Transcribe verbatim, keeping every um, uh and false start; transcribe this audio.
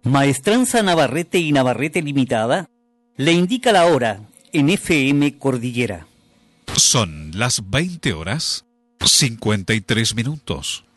Maestranza Navarrete y Navarrete Limitada le indica la hora en F M Cordillera. Son las veinte horas cincuenta y tres minutos.